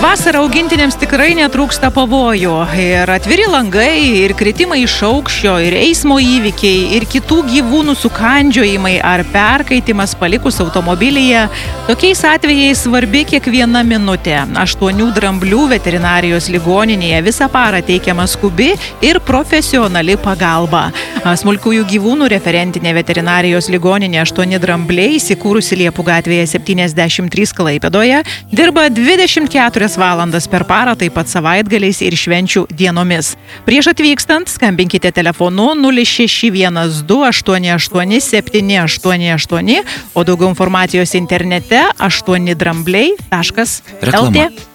Vasarą augintiniams tikrai netrūksta pavojų. Ir atviri langai, ir kritimai iš aukščio, ir eismo įvykiai, ir kitų gyvūnų sukandžiojimai ar perkaitimas palikus automobilyje. Tokiais atvejais svarbi kiekviena minutė. 8 Dramblių veterinarijos ligoninėje visą parą teikiama skubi ir profesionali pagalba. Smulkiųjų gyvūnų referentinė veterinarijos ligoninė 8 Drambliai, įsikūrusi Liepų gatvėje 73 Klaipėdoje, dirba 24 valandas per parą, taip pat savaitgaliais ir švenčių dienomis. Prieš atvykstant skambinkite telefonu 0612 88 788, o daugiau informacijos internete 8drambliai.lt.